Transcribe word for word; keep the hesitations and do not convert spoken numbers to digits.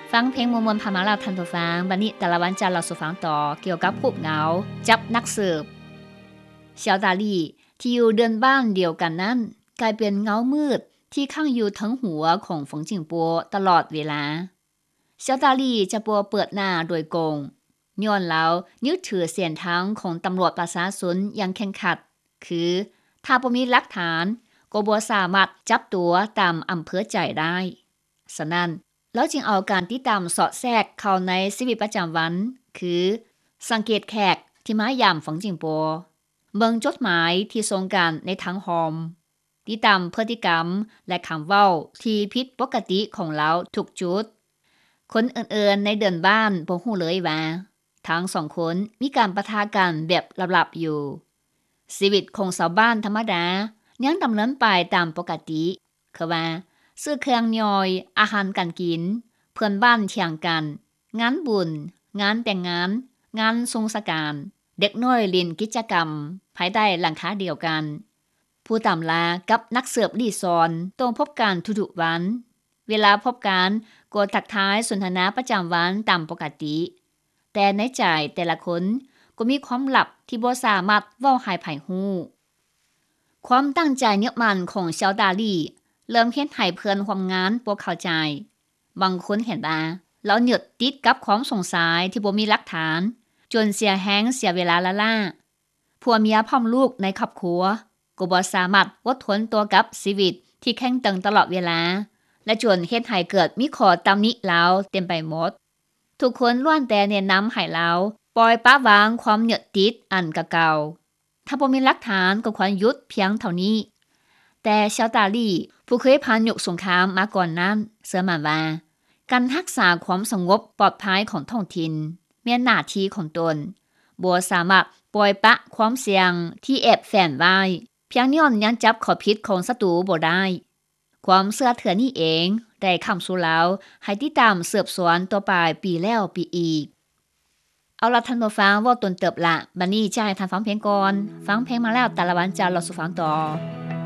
ฟังเพลงมวลๆผ่านมาแล้วทันผู้ฟังบัดนี้แต่ละวันจะเราสู่ฟังต่อเกี่ยวกับผู้เหงาจับนักสืบเซียวตาลี่ที่อยู่เดือนบ้านเดียวกันนั้นกลายเป็นเงามืดที่ข้างอยู่ทั้งหัวของฝงจิงปัวตลอดเวลาเซียวตาลี่จะปัวเปิดหน้าโดยโกงย้อนแล้วยึดถือเสียนทางของตำรวจประชาชนอย่างแข็งขัดคือถ้าบ่มีหลักฐานก็บ่สามารถจับตัวตามอำเภอใจได้ฉะนั้นแล้วจึงเอาการติดตามสอดแทรกเข้าในชีวิตประจำวันคือสังเกตแขกที่มายามฝงจิงปัวเบิ่งจดหมายที่ส่งกันในทางหอมติดตามพฤติกรรมและคำเว้าที่ผิดปกติของเราทุกจุดคนอื่นๆในเดินบ้านบ่ฮู้เลยว่าทั้งสองคนมีการปะทะกันแบบลับๆอยู่ชีวิตของชาวบ้านธรรมดายังดำเนินไปตามปกติคือว่าซื้อเครื่องย่อยอาหารการกินเพื่อนบ้านเที่ยงกันงานบุญงานแต่งงานงานสงสการเด็กน้อยเล่นกิจกรรมภายใต้หลังคาเดียวกันผู้ตามลากับนักเสิร์ฟรีสอร์ทต้องพบกันทุกๆวันเวลาพบกันก็ทักทายสนทนาประจำวันตามปกติแต่ในใจแต่ละคนก็มีความลับที่บ่สามารถเว้าให้ไผฮู้ความตั้งใจยึดมั่นของเซียวดาลี่เริ่มเฮ็ดให้เพื่อนร่วมงานบ่เข้าใจบางคนเห็นว่าเรายึดติดกับความสงสัยที่บ่มีหลักฐานจนเสียแฮงเสียเวลาละล่าผัวเมียพร้อมลูกในครอบครัวก็บ่สามารถอดทนตัวกับชีวิตที่แข็งตึงตลอดเวลาและจนเฮ็ดให้เกิดมีข้อตำหนิเลาเต็มไปหมดทุกคนล้วนแต่แนะนำให้เลาปล่อยปะวางความยึดติดอันเก่าๆถ้าบ่มีหลักฐานก็ควรหยุดเพียงเท่านี้แต่เซียวตาลี่ผู้เคยผ่านยุคสงครามมาก่อนนั้นเชื่อมั่นว่าการรักษาความสงบปลอดภัยของท้องถิ่นแม่นหน้าที่ของตนบ่สามารถปล่อยปะความเสี่ยงที่แอบแฝงไว้เพียงย้อนยังจับข้อผิดของศัตรูบ่ได้ความเชื่อถือนี้เองได้ค้ำสู่แล้วให้ติดตามสืบสวนต่อไปปีแล้วปีอีกเอาล่ะท่านผู้ฟังเว้าตนเติบละบัดนี้จะให้ท่านฟังเพลงก่อนฟังเพลงมาแล้วแต่ละวันจะรอสู่ฟังต่อ